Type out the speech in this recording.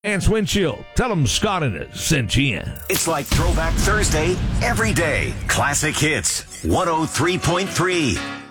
Advanced Windshield. Tell them Scott and it sent you in. It's like Throwback Thursday every day. Classic Hits 103.3.